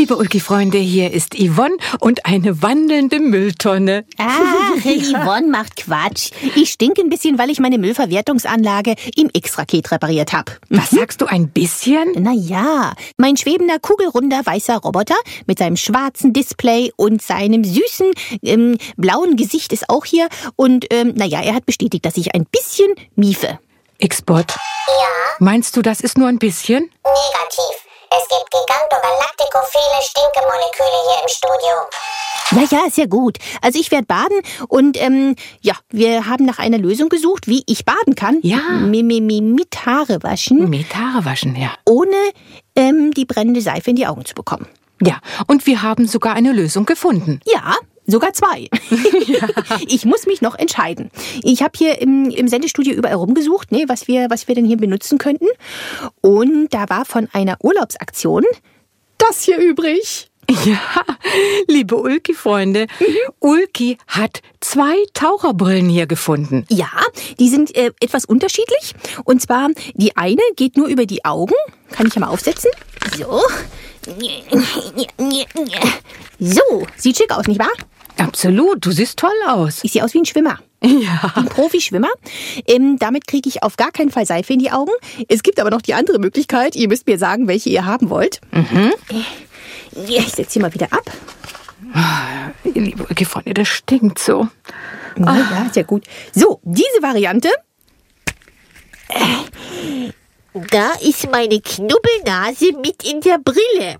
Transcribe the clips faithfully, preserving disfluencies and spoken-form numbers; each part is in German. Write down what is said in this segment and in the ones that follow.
Liebe Ulki-Freunde, hier ist Yvonne und eine wandelnde Mülltonne. Ach, Yvonne macht Quatsch. Ich stinke ein bisschen, weil ich meine Müllverwertungsanlage im X-Raket repariert habe. Was sagst du, ein bisschen? Naja, mein schwebender, kugelrunder, weißer Roboter mit seinem schwarzen Display und seinem süßen, ähm, blauen Gesicht ist auch hier. Und, ähm, naja, er hat bestätigt, dass ich ein bisschen miefe. X-Bot. Ja? Meinst du, das ist nur ein bisschen? Negativ. Es gibt gigantogalactikophile Stinkemoleküle hier im Studio. Ja, ja, ist ja gut. Also ich werde baden und ähm, ja, wir haben nach einer Lösung gesucht, wie ich baden kann. Ja. Mi, mi, mi, mit Haare waschen. Mit Haare waschen, ja. Ohne ähm, die brennende Seife in die Augen zu bekommen. Ja, und wir haben sogar eine Lösung gefunden. Ja, sogar zwei. Ja. Ich muss mich noch entscheiden. Ich habe hier im, im Sendestudio überall rumgesucht, ne, was wir, was wir denn hier benutzen könnten. Und da war von einer Urlaubsaktion das hier übrig. Ja, liebe Ulki-Freunde, mhm. Ulki hat zwei Taucherbrillen hier gefunden. Ja, die sind äh, etwas unterschiedlich. Und zwar, die eine geht nur über die Augen. Kann ich ja mal aufsetzen. So. So, sieht schick aus, nicht wahr? Absolut, du siehst toll aus. Ich sehe aus wie ein Schwimmer. Ja. Ein Profischwimmer. Ähm, damit kriege ich auf gar keinen Fall Seife in die Augen. Es gibt aber noch die andere Möglichkeit. Ihr müsst mir sagen, welche ihr haben wollt. Mhm. Ich setze sie mal wieder ab. Oh, liebe Ulki-Freunde, das stinkt so. Ja, oh. ja, ist ja gut. So, diese Variante. Da ist meine Knubbelnase mit in der Brille.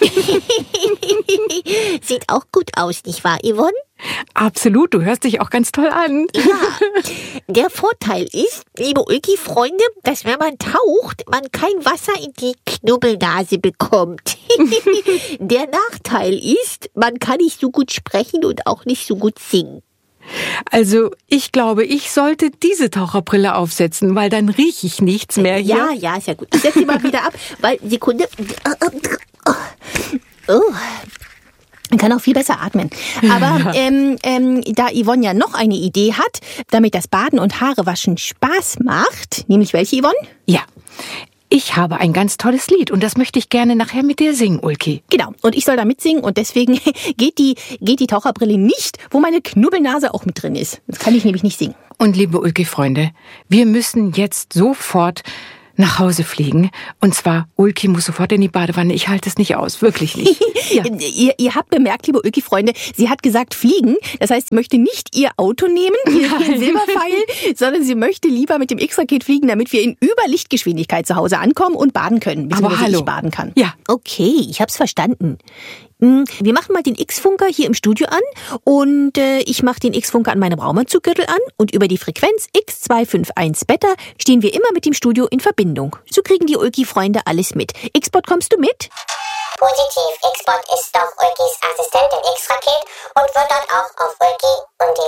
Sieht auch gut aus, nicht wahr, Yvonne? Absolut, du hörst dich auch ganz toll an. Ja, der Vorteil ist, liebe Ulki-Freunde, dass wenn man taucht, man kein Wasser in die Knubbelnase bekommt. Der Nachteil ist, man kann nicht so gut sprechen und auch nicht so gut singen. Also, ich glaube, ich sollte diese Taucherbrille aufsetzen, weil dann rieche ich nichts mehr hier. Ja, ja, ist ja gut. Ich setze sie mal wieder ab, weil, Sekunde. Oh. Man kann auch viel besser atmen. Aber ja. ähm, ähm, da Yvonne ja noch eine Idee hat, damit das Baden und Haarewaschen Spaß macht, nämlich welche, Yvonne? Ja. Ich habe ein ganz tolles Lied und das möchte ich gerne nachher mit dir singen, Ulki. Genau, und ich soll da mitsingen und deswegen geht die, geht die Taucherbrille nicht, wo meine Knubbelnase auch mit drin ist. Das kann ich nämlich nicht singen. Und liebe Ulki-Freunde, wir müssen jetzt sofort nach Hause fliegen. Und zwar, Ulki muss sofort in die Badewanne. Ich halte es nicht aus, wirklich nicht. Ja. ihr, ihr habt bemerkt, liebe Ulki-Freunde, sie hat gesagt fliegen. Das heißt, sie möchte nicht ihr Auto nehmen, ihr, ihr Silberpfeil, sondern sie möchte lieber mit dem X-Raket fliegen, damit wir in Überlichtgeschwindigkeit zu Hause ankommen und baden können. Aber hallo. Ich baden kann. Ja. Okay, ich hab's verstanden. Wir machen mal den X-Funker hier im Studio an und äh, ich mache den X-Funker an meinem Raumanzuggürtel an und über die Frequenz X zwei fünf eins Beta stehen wir immer mit dem Studio in Verbindung. So kriegen die Ulki-Freunde alles mit. X-Bot, kommst du mit? Positiv, X-Bot ist doch Ulkis Assistent im X-Raket und wird dort auch auf Ulki und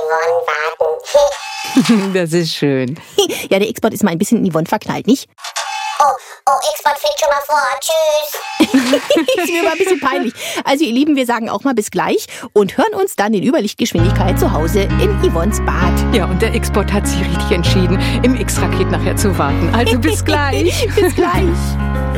die liebe Yvonne warten. Das ist schön. Ja, der X-Bot ist mal ein bisschen in Yvonne verknallt, nicht? Oh, oh, X-Bot fliegt schon mal vor. Tschüss. Ist mir mal ein bisschen peinlich. Also ihr Lieben, wir sagen auch mal bis gleich und hören uns dann in Überlichtgeschwindigkeit zu Hause in Yvonnes Bad. Ja, und der X-Bot hat sich richtig entschieden, im X-Raket nachher zu warten. Also bis gleich. Bis gleich.